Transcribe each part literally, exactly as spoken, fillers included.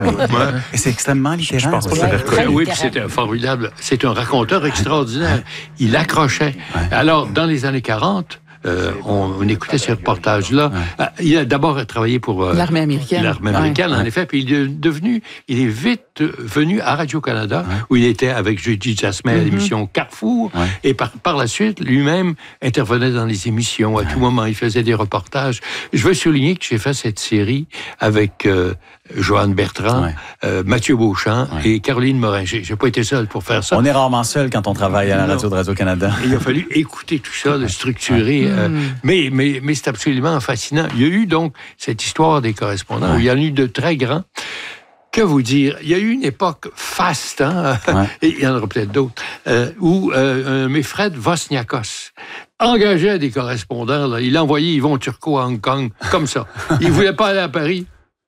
Ouais. Et c'est extrêmement littéraire. Je pense pas que ouais, oui, puis c'est un formidable. C'est un raconteur extraordinaire. Il accrochait. Ouais. Alors, dans les années quarante, Euh, on, on écoutait ce reportage-là. Ouais. Il a d'abord travaillé pour euh, l'armée américaine. L'armée américaine, ouais. en effet. Puis il est devenu, il est vite venu à Radio-Canada, ouais. où il était avec Judy Jasmin mm-hmm. à l'émission Carrefour. Ouais. Et par, par la suite, lui-même intervenait dans les émissions. À ouais. tout moment, il faisait des reportages. Je veux souligner que j'ai fait cette série avec euh, Joanne Bertrand, ouais. euh, Mathieu Beauchamp ouais. et Caroline Morin. J'ai, j'ai pas été seul pour faire ça. On est rarement seul quand on travaille à la radio de Radio-Canada. Il a fallu écouter tout ça, le structurer. Ouais. Euh, mm. mais, mais, mais c'est absolument fascinant. Il y a eu donc cette histoire des correspondants, ouais. où il y en a eu de très grands. Que vous dire? Il y a eu une époque faste, hein, ouais. et il y en aura peut-être d'autres, euh, où euh, Mefred Vosniakos engageait des correspondants. Là. Il envoyait Yvon Turcot à Hong Kong, comme ça. Il ne voulait pas aller à Paris.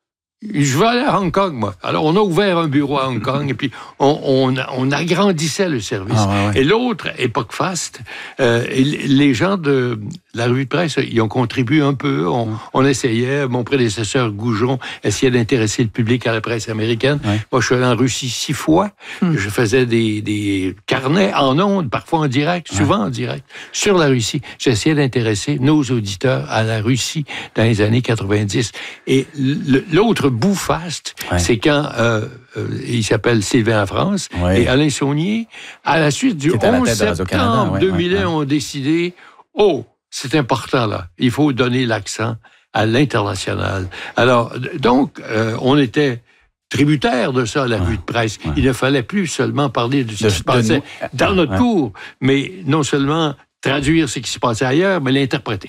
Je veux aller à Hong Kong, moi. Alors, on a ouvert un bureau à Hong Kong et puis on, on, on agrandissait le service. Ah, ouais, ouais. Et l'autre, époque faste, euh, les gens de la revue de presse, ils ont contribué un peu. On, ouais. on essayait. Mon prédécesseur Goujon essayait d'intéresser le public à la presse américaine. Ouais. Moi, je suis allé en Russie six fois. Hum. Je faisais des, des carnets en ondes, parfois en direct, souvent ouais. en direct, sur la Russie. J'essayais d'intéresser nos auditeurs à la Russie dans les années quatre-vingt-dix. Et l'autre bout faste, ouais. c'est quand euh, euh, il s'appelle Sylvain en France ouais. et Alain Saunier, à la suite du onze septembre deux mille un, ouais, ouais. ont décidé, oh, c'est important là, il faut donner l'accent à l'international. Alors, donc, euh, on était tributaire de ça, la ouais. revue de presse. Ouais. Il ne fallait plus seulement parler de ce de, qui se passait nous... dans notre ouais. cours, mais non seulement traduire ce qui se passait ailleurs, mais l'interpréter.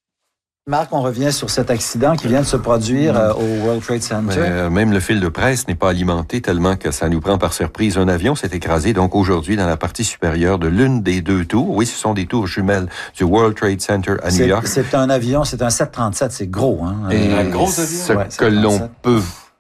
Marc, on revient sur cet accident qui vient de se produire euh, au World Trade Center. Mais, euh, même le fil de presse n'est pas alimenté tellement que ça nous prend par surprise. Un avion s'est écrasé donc aujourd'hui dans la partie supérieure de l'une des deux tours. Oui, ce sont des tours jumelles du World Trade Center à c'est, New York. C'est un avion, c'est un sept trente-sept, c'est gros. Hein? Et un gros avion. Ce ouais, que l'on peut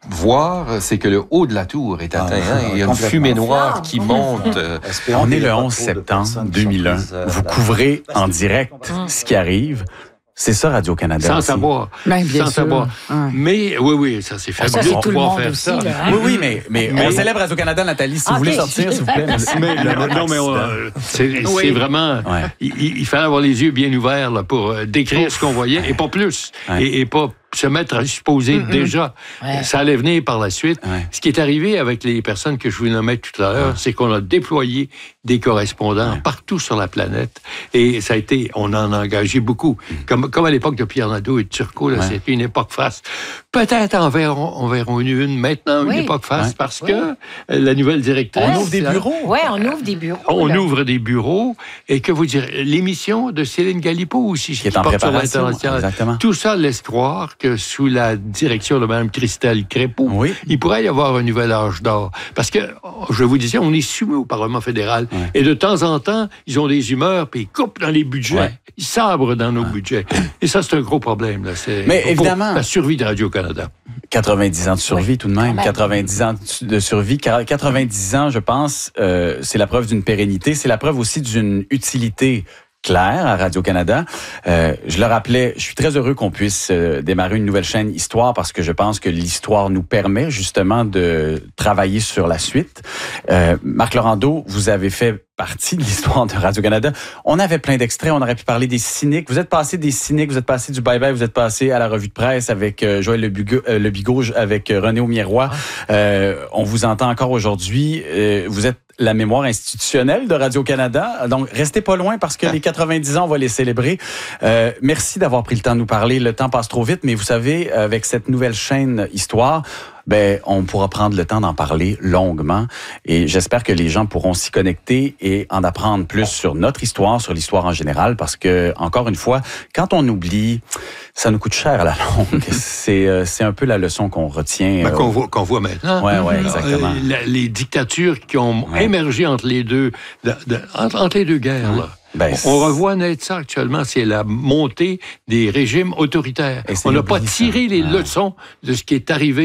voir, c'est que le haut de la tour est atteint. Ah, hein, il y a une fumée noire qui monte. Euh, on est le onze septembre deux mille un. Vous couvrez en direct ce qui arrive. C'est ça, Radio-Canada. Sans aussi. savoir. Ben, bien Sans sûr. savoir. Ouais. Mais, oui, oui, ça, c'est fabuleux de pouvoir faire aussi, ça. Là, hein? Oui, oui, mais, mais, mais on célèbre Radio-Canada, Nathalie, si okay. vous voulez sortir, s'il vous plaît. Mais, le, non, mais on, c'est, oui. c'est vraiment... Ouais. Il, il fallait avoir les yeux bien ouverts là, pour euh, décrire Ouf. ce qu'on voyait, ouais. et pas plus. Ouais. Et, et pas se mettre à supposer mm-hmm. déjà. Ouais. Ça allait venir par la suite. Ouais. Ce qui est arrivé avec les personnes que je vous nommais tout à l'heure, ouais. c'est qu'on a déployé des correspondants ouais. partout sur la planète. Et ça a été... On en a engagé beaucoup. Mm. Comme, comme à l'époque de Pierre Nadeau et de Turcot, là, ouais. c'était une époque faste. Peut-être en verrons, on verra une, une maintenant, oui. une époque faste, ouais. parce oui. que la nouvelle directrice... On ouvre des bureaux. Oui, on ouvre des bureaux. On là. ouvre des bureaux. Et que vous direz, l'émission de Céline Galipeau aussi, qui, qui est en préparation. Exactement. Tout ça laisse croire que sous la direction de Mme Christelle Crépeau, oui. il pourrait y avoir un nouvel âge d'or. Parce que, je vous disais, on est soumis au Parlement fédéral. Ouais. Et de temps en temps, ils ont des humeurs, puis ils coupent dans les budgets. Ouais. Ils sabrent dans nos ouais. budgets. Et ça, c'est un gros problème. Là. C'est Mais évidemment... la survie de Radio-Canada. quatre-vingt-dix ans de survie, oui. tout de même. quatre-vingt-dix ans de survie. quatre-vingt-dix ans, je pense, euh, c'est la preuve d'une pérennité. C'est la preuve aussi d'une utilité claire à Radio-Canada. Euh, je le rappelais, je suis très heureux qu'on puisse euh, démarrer une nouvelle chaîne Histoire parce que je pense que l'histoire nous permet justement de travailler sur la suite. Euh, Marc Laurendeau, vous avez fait partie de l'histoire de Radio-Canada. On avait plein d'extraits, on aurait pu parler des cyniques. Vous êtes passé des cyniques, vous êtes passé du bye-bye, vous êtes passé à la revue de presse avec euh, Joël Le Bigot, euh, Le Bigot avec euh, René Aumier-Roy. Euh, on vous entend encore aujourd'hui. Euh, vous êtes la mémoire institutionnelle de Radio-Canada. Donc, restez pas loin parce que les quatre-vingt-dix ans, on va les célébrer. Euh, merci d'avoir pris le temps de nous parler. Le temps passe trop vite, mais vous savez, avec cette nouvelle chaîne Histoire, ben, on pourra prendre le temps d'en parler longuement et j'espère que les gens pourront s'y connecter et en apprendre plus sur notre histoire, sur l'histoire en général, parce que, encore une fois, quand on oublie, ça nous coûte cher à la longue. c'est, euh, c'est un peu la leçon qu'on retient. Ben, euh, qu'on, voit, qu'on voit maintenant. Oui, oui, exactement. Euh, la, les dictatures qui ont ouais. émergé entre les deux, de, de, entre, entre les deux guerres, ouais. là. Ben, on revoit naître ça actuellement, c'est la montée des régimes autoritaires. On n'a pas tiré les ah. leçons de ce qui est arrivé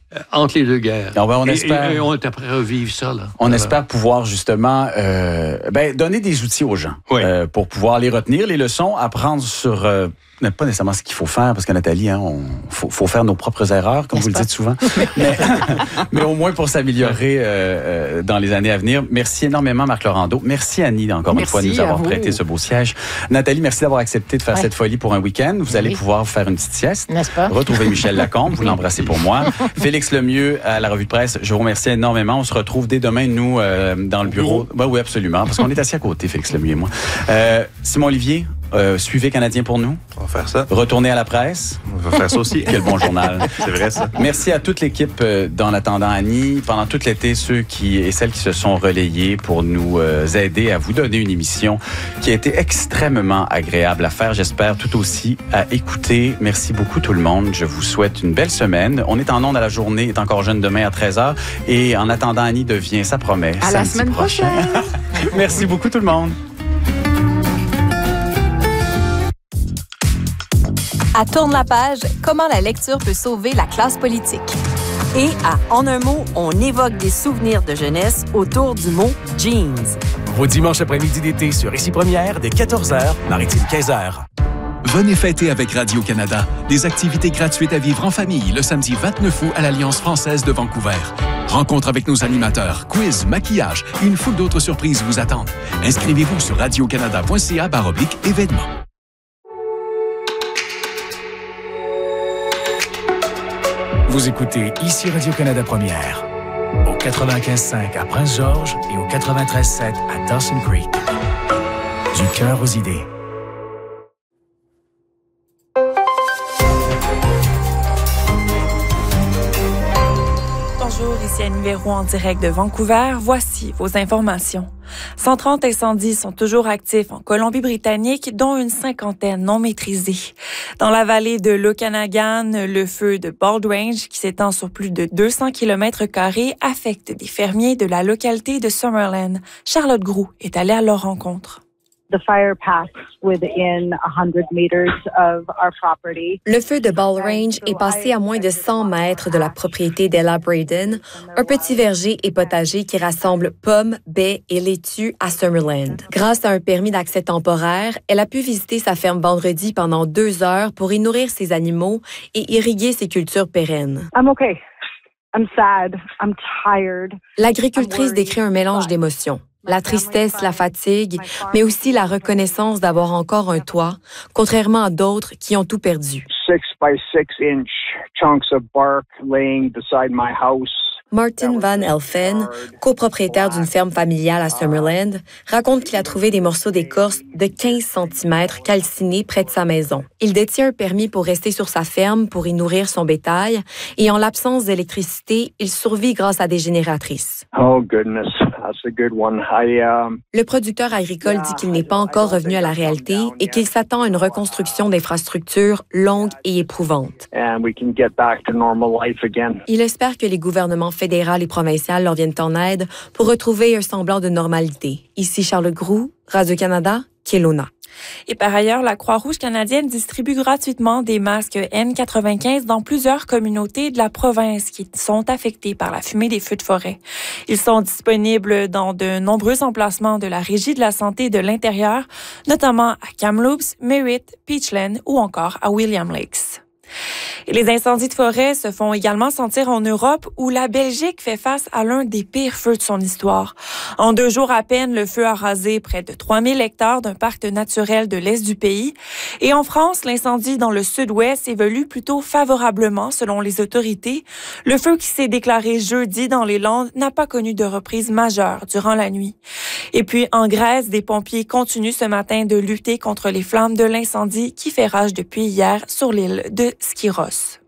euh, entre les deux guerres. Non, ben on et, espère, et, et on est après revivre ça. Là. On Alors, espère pouvoir justement euh, ben, donner des outils aux gens oui. euh, pour pouvoir les retenir, les leçons, apprendre sur... Euh, pas nécessairement ce qu'il faut faire, parce que Nathalie, hein, on faut, faut faire nos propres erreurs, comme vous le dites souvent, mais, mais au moins pour s'améliorer euh, euh, dans les années à venir. Merci énormément, Marc Laurando. Merci, Annie, encore merci une fois, de nous avoir vous. prêté ce beau siège. Nathalie, merci d'avoir accepté de faire ouais. cette folie pour un week-end. Vous allez oui. pouvoir faire une petite sieste. N'est-ce pas? Retrouver Michel Lacombe, vous l'embrassez pour moi. Félix Lemieux, à la revue de presse, je vous remercie énormément. On se retrouve dès demain, nous, euh, dans le bureau. Ben, oui, absolument, parce qu'on est assis à côté, Félix Lemieux et moi. Euh, Simon Olivier, Euh, suivez Canadien pour nous. On va faire ça. Retournez à la presse. On va faire ça aussi. Quel bon journal. C'est vrai, ça. Merci à toute l'équipe euh, d'En attendant Annie. Pendant tout l'été, ceux qui et celles qui se sont relayés pour nous euh, aider à vous donner une émission qui a été extrêmement agréable à faire. J'espère tout aussi à écouter. Merci beaucoup tout le monde. Je vous souhaite une belle semaine. On est en ondes à la journée, est encore jeune demain à treize heures. Et En attendant Annie devient, ça promet, à la semaine prochaine. Merci beaucoup tout le monde. À Tourne la page, comment la lecture peut sauver la classe politique. Et à En un mot, on évoque des souvenirs de jeunesse autour du mot jeans. Vos dimanches après-midi d'été sur Ici Première, dès quatorze heures, Maritime quinze heures. Venez fêter avec Radio-Canada. Des activités gratuites à vivre en famille le samedi vingt-neuf août à l'Alliance française de Vancouver. Rencontre avec nos animateurs, quiz, maquillage et une foule d'autres surprises vous attendent. Inscrivez-vous sur radiocanada point c a barre oblique événements. Vous écoutez Ici Radio-Canada Première, au quatre-vingt-quinze cinq à Prince-Georges et au quatre-vingt-treize sept à Dawson Creek. Du cœur aux idées. Bonjour, ici Annie Véro en direct de Vancouver. Voici vos informations. cent trente incendies sont toujours actifs en Colombie-Britannique, dont une cinquantaine non maîtrisés. Dans la vallée de l'Okanagan, le feu de Bald Range, qui s'étend sur plus de deux cents kilomètres carrés, affecte des fermiers de la localité de Summerland. Charlotte Groux est allée à leur rencontre. The fire passed within one hundred meters of our property. Le feu de Bald Range est passé à moins de cent mètres de la propriété d'Ella Braden, un petit verger et potager qui rassemble pommes, baies et laitues à Summerland. Grâce à un permis d'accès temporaire, elle a pu visiter sa ferme vendredi pendant deux heures pour y nourrir ses animaux et irriguer ses cultures pérennes. I'm okay. I'm sad. I'm tired. L'agricultrice décrit un mélange d'émotions. La tristesse, la fatigue, mais aussi la reconnaissance d'avoir encore un toit, contrairement à d'autres qui ont tout perdu. Six by six inch chunks of bark laying beside my house. Martin Van Elfen, copropriétaire d'une ferme familiale à Summerland, raconte qu'il a trouvé des morceaux d'écorce de quinze centimètres calcinés près de sa maison. Il détient un permis pour rester sur sa ferme pour y nourrir son bétail et en l'absence d'électricité, il survit grâce à des génératrices. Oh goodness, that's a good one. I, um... Le producteur agricole dit qu'il n'est pas encore revenu à la réalité et qu'il s'attend à une reconstruction d'infrastructures longue et éprouvante. And we can get back to normal life again. Il espère que les gouvernements fédéral et provincial leur viennent en aide pour retrouver un semblant de normalité. Ici Charlotte Groux, Radio-Canada, Kelowna. Et par ailleurs, la Croix-Rouge canadienne distribue gratuitement des masques N quatre-vingt-quinze dans plusieurs communautés de la province qui sont affectées par la fumée des feux de forêt. Ils sont disponibles dans de nombreux emplacements de la Régie de la santé de l'intérieur, notamment à Kamloops, Merritt, Peachland ou encore à William Lakes. Et les incendies de forêt se font également sentir en Europe, où la Belgique fait face à l'un des pires feux de son histoire. En deux jours à peine, le feu a rasé près de trois mille hectares d'un parc naturel de l'est du pays. Et en France, l'incendie dans le sud-ouest évolue plutôt favorablement selon les autorités. Le feu qui s'est déclaré jeudi dans les Landes n'a pas connu de reprise majeure durant la nuit. Et puis en Grèce, des pompiers continuent ce matin de lutter contre les flammes de l'incendie qui fait rage depuis hier sur l'île de Skyros.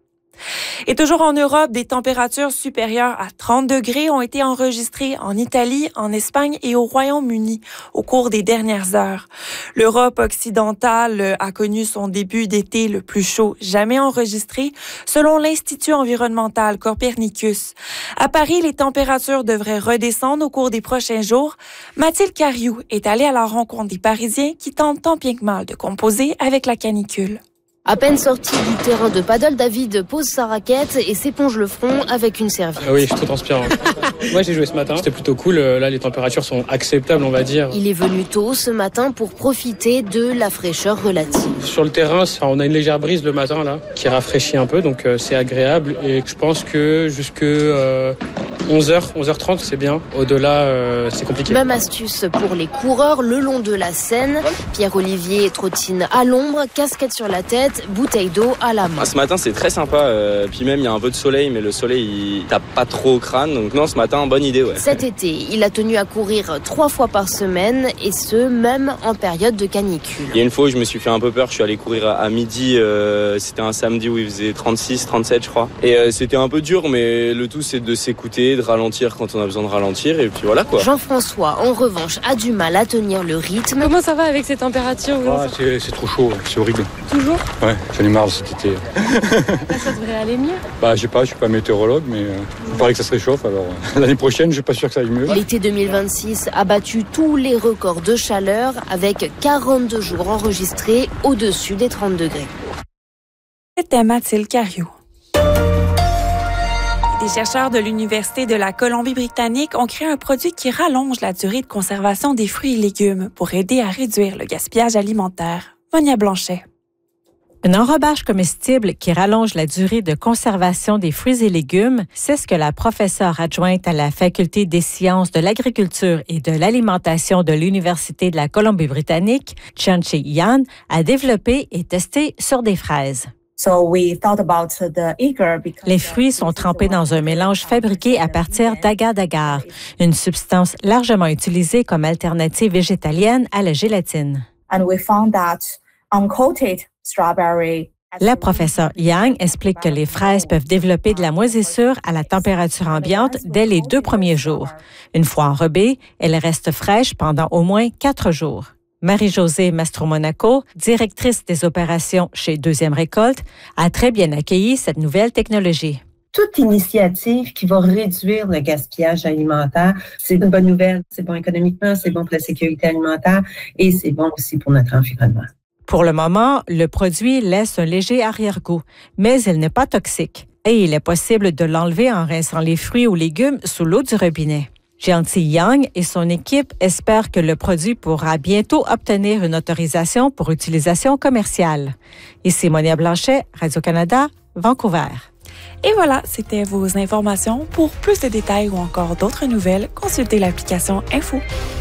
Et toujours en Europe, des températures supérieures à trente degrés ont été enregistrées en Italie, en Espagne et au Royaume-Uni au cours des dernières heures. L'Europe occidentale a connu son début d'été le plus chaud jamais enregistré, selon l'Institut environnemental Copernicus. À Paris, les températures devraient redescendre au cours des prochains jours. Mathilde Cariou est allée à la rencontre des Parisiens qui tentent tant bien que mal de composer avec la canicule. À peine sorti du terrain de paddle, David pose sa raquette et s'éponge le front avec une serviette. Ah oui, je suis trop transpirant. Moi, j'ai joué ce matin. C'était plutôt cool. Là, les températures sont acceptables, on va dire. Il est venu tôt ce matin pour profiter de la fraîcheur relative. Sur le terrain, on a une légère brise le matin, là, qui rafraîchit un peu, donc euh, c'est agréable. Et je pense que jusque euh, onze heures, onze heures trente, c'est bien. Au-delà, euh, c'est compliqué. Même astuce pour les coureurs le long de la Seine. Pierre-Olivier trottine à l'ombre, casquette sur la tête, bouteille d'eau à la main. Ah, ce matin, c'est très sympa. Euh, puis même, il y a un peu de soleil, mais le soleil, il tape pas trop au crâne. Donc non, ce matin, bonne idée, ouais. Cet été, il a tenu à courir trois fois par semaine, et ce, même en période de canicule. Il y a une fois où je me suis fait un peu peur. Je suis allé courir à, à midi. Euh, c'était un samedi où il faisait trente-six, trente-sept, je crois. Et euh, c'était un peu dur, mais le tout, c'est de s'écouter, de ralentir quand on a besoin de ralentir. Et puis voilà, quoi. Jean-François, en revanche, a du mal à tenir le rythme. Comment ça va avec ces températures? Ah, c'est, c'est trop chaud, c'est horrible. Toujours? Ouais, j'en ai marre de cet été. Là, ça devrait aller mieux. Bah, je sais pas, je suis pas météorologue, mais euh, il paraît que ça se réchauffe. Alors euh, l'année prochaine, je suis pas sûr que ça aille mieux. L'été deux mille vingt-six a battu tous les records de chaleur avec quarante-deux jours enregistrés au-dessus des trente degrés. C'était Mathilde Cariou. Des chercheurs de l'Université de la Colombie-Britannique ont créé un produit qui rallonge la durée de conservation des fruits et légumes pour aider à réduire le gaspillage alimentaire. Monia Blanchet. Un enrobage comestible qui rallonge la durée de conservation des fruits et légumes, c'est ce que la professeure adjointe à la Faculté des sciences de l'agriculture et de l'alimentation de l'Université de la Colombie-Britannique, Qianqi Yan, a développé et testé sur des fraises. Les fruits sont trempés dans un mélange fabriqué à partir d'agar-agar, une substance largement utilisée comme alternative végétalienne à la gélatine. La professeure Yang explique que les fraises peuvent développer de la moisissure à la température ambiante dès les deux premiers jours. Une fois enrobées, elles restent fraîches pendant au moins quatre jours. Marie-Josée Mastromonaco, directrice des opérations chez Deuxième Récolte, a très bien accueilli cette nouvelle technologie. Toute initiative qui va réduire le gaspillage alimentaire, c'est une bonne nouvelle. C'est bon économiquement, c'est bon pour la sécurité alimentaire et c'est bon aussi pour notre environnement. Pour le moment, le produit laisse un léger arrière-goût, mais il n'est pas toxique et il est possible de l'enlever en rinçant les fruits ou légumes sous l'eau du robinet. Qianqi Yang et son équipe espèrent que le produit pourra bientôt obtenir une autorisation pour utilisation commerciale. Ici Monia Blanchet, Radio-Canada, Vancouver. Et voilà, c'était vos informations. Pour plus de détails ou encore d'autres nouvelles, consultez l'application Info.